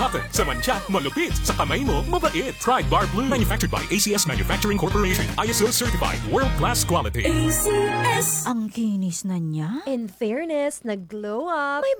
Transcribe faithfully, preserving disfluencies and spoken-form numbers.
Cotton. Sa mantsa, malupit. Sa kamay mo, mabait. Try Bar Blue. Manufactured by A C S Manufacturing Corporation. I S O certified. World-class quality. A C S. Ang kinis na niya. In fairness, nag-glow up. May